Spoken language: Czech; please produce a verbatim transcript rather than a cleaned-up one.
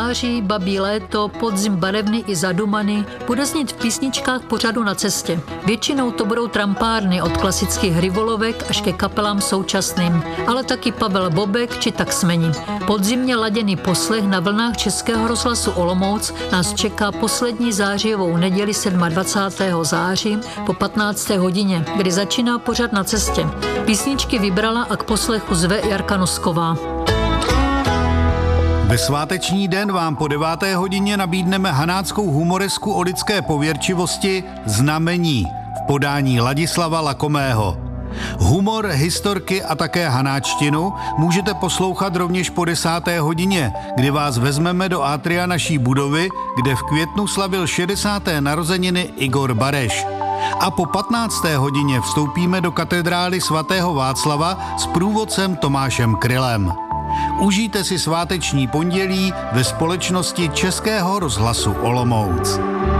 září, babí léto, podzim barevný i zadumaný bude znít v písničkách pořadu Na cestě. Většinou to budou trampárny od klasických hryvolovek až ke kapelám současným, ale taky Pavel Bobek či Taxmeni. Podzimně laděný poslech na vlnách Českého rozhlasu Olomouc nás čeká poslední zářijovou neděli dvacátého sedmého září po patnácté hodině, kdy začíná pořad Na cestě. Písničky vybrala a k poslechu zve Jarka Nosková. Ve sváteční den vám po deváté hodině nabídneme hanáckou humoresku o lidské pověrčivosti Znamení v podání Ladislava Lakomého. Humor, historky a také hanáčtinu můžete poslouchat rovněž po desáté hodině, kdy vás vezmeme do átria naší budovy, kde v květnu slavil šedesáté narozeniny Igor Bareš. A po patnácté hodině vstoupíme do katedrály svatého Václava s průvodcem Tomášem Krylem. Užijte si sváteční pondělí ve společnosti Českého rozhlasu Olomouc.